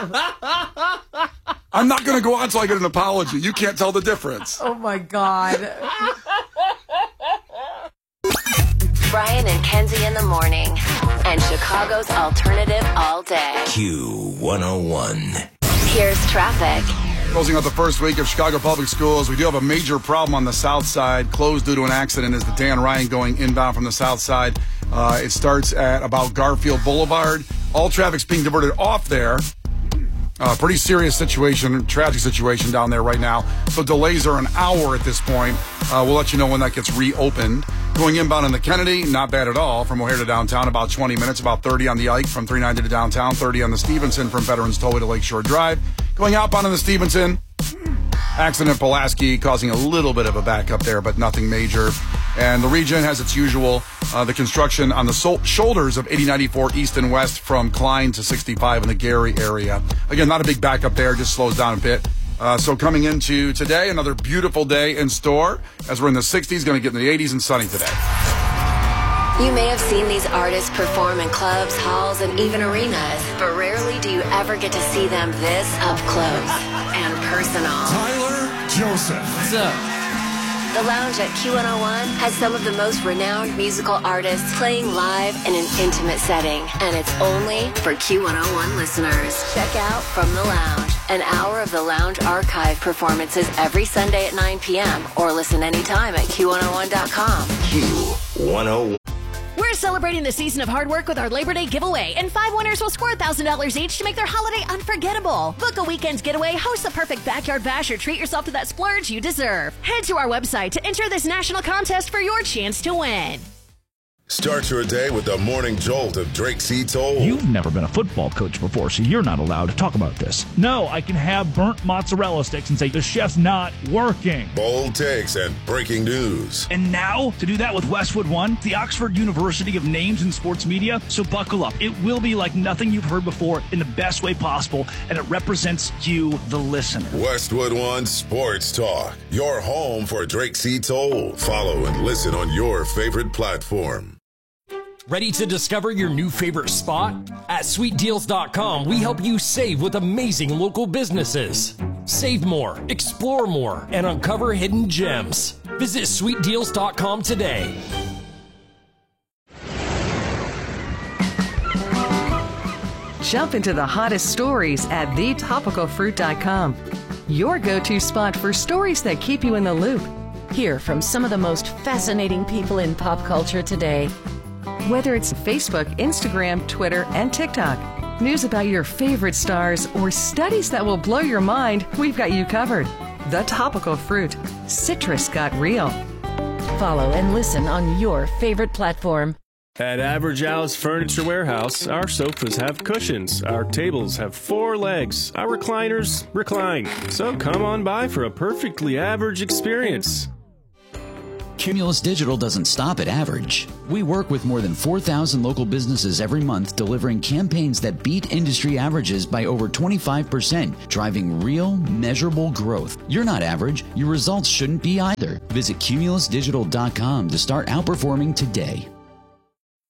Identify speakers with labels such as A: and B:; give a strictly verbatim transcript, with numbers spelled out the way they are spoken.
A: I'm not going to go on until I get an apology. You can't tell the difference.
B: Oh, my God.
C: Brian and Kenzie in the morning. And Chicago's alternative all day.
D: Q one oh one.
C: Here's traffic.
A: Closing out the first week of Chicago Public Schools, we do have a major problem on the south side. Closed due to an accident is the Dan Ryan going inbound from the south side. Uh, it starts at about Garfield Boulevard. All traffic's being diverted off there. Uh, pretty serious situation, tragic situation down there right now. So delays are an hour at this point. Uh, we'll let you know when that gets reopened. Going inbound in the Kennedy, not bad at all. From O'Hare to downtown, about twenty minutes, about thirty on the Ike from three ninety to downtown, thirty on the Stevenson from Veterans Tollway to Lakeshore Drive. Going outbound on the Stevenson, accident at Pulaski causing a little bit of a backup there, but nothing major. And the region has its usual, uh, the construction on the so- shoulders of eighty ninety-four east and west from Klein to sixty-five in the Gary area. Again, not a big backup there, just slows down a bit. Uh, so coming into today, another beautiful day in store as we're in the sixties, going to get in the eighties and sunny today.
C: You may have seen these artists perform in clubs, halls, and even arenas, but rarely do you ever get to see them this up close and personal.
E: Tyler Joseph.
F: What's up?
C: The Lounge at Q one oh one has some of the most renowned musical artists playing live in an intimate setting, and it's only for Q one oh one listeners. Check out From the Lounge, an hour of the Lounge archive performances every Sunday at nine p.m. or listen anytime at Q one oh one dot com.
D: Q one oh one.
G: We're celebrating the season of hard work with our Labor Day giveaway, and five winners will score one thousand dollars each to make their holiday unforgettable. Book a weekend getaway, host the perfect backyard bash, or treat yourself to that splurge you deserve. Head to our website to enter this national contest for your chance to win.
E: Start your day with the morning jolt of Drake C. Toll.
H: You've never been a football coach before, so you're not allowed to talk about this. No, I can have burnt mozzarella sticks and say the chef's not working.
E: Bold takes and breaking news.
H: And now, to do that with Westwood One, the Oxford University of Names in Sports Media. So buckle up. It will be like nothing you've heard before in the best way possible, and it represents you, the listener.
E: Westwood One Sports Talk, your home for Drake C. Toll. Follow and listen on your favorite platform.
F: Ready to discover your new favorite spot? At sweet deals dot com, we help you save with amazing local businesses. Save more, explore more, and uncover hidden gems. Visit sweet deals dot com today.
B: Jump into the hottest stories at the topical fruit dot com. Your go-to spot for stories that keep you in the loop. Hear from some of the most fascinating people in pop culture today. Whether it's Facebook, Instagram, Twitter, and TikTok, news about your favorite stars, or studies that will blow your mind, we've got you covered. The Topical Fruit. Citrus got real.
G: Follow and listen on your favorite platform.
I: At Average House Furniture Warehouse, our sofas have cushions, our tables have four legs, our recliners recline. So come on by for a perfectly average experience.
J: Cumulus Digital doesn't stop at average. We work with more than four thousand local businesses every month, delivering campaigns that beat industry averages by over twenty-five percent, driving real, measurable growth. You're not average. Your results shouldn't be either. Visit cumulus digital dot com to start outperforming today.